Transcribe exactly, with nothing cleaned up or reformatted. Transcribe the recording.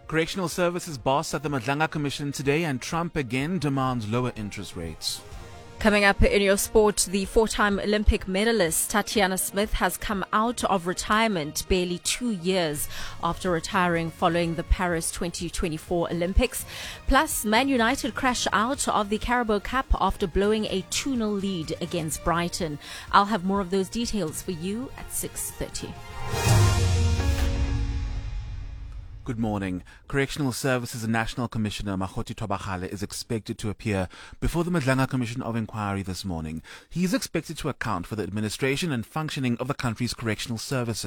Correctional Services boss at the Madlanga Commission today, and Trump again demands lower interest rates. Coming up in your sport, the four-time Olympic medalist Tatiana Smith has come out of retirement barely two years after retiring following the Paris twenty twenty-four Olympics. Plus, Man United crash out of the Carabao Cup after blowing a two nil lead against Brighton. I'll have more of those details for you at six thirty. Good morning. Correctional Services National Commissioner Makgothi Thobagale is expected to appear before the Madlanga Commission of Inquiry this morning. He is expected to account for the administration and functioning of the country's correctional services.